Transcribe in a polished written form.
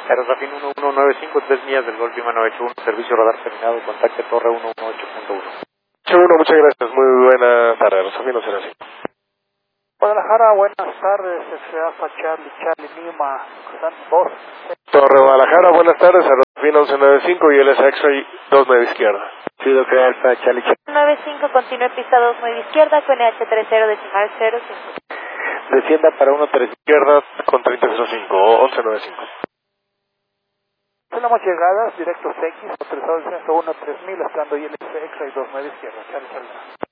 Aerosafin 1195, 3 millas del Golf Lima 981, servicio radar terminado, contacte torre 118.1. Seguro, muchas gracias, muy buena tarde, Aerosafin 05. Guadalajara, buenas tardes, FA Charlie Lima, están 2. Torre Guadalajara, buenas tardes, Aerosafin 1195 y LS X-Ray 29 izquierda. Sí, doctor Alfa Charlie 95, continúe pista 29 izquierda con NH30 decimal 05. Descienda para 13 Izquierda con 3005 o 1195. Tenemos llegadas, directos X, autorizado descenso 1-3000, estando ILS X-Ray 29 izquierda, Charlie.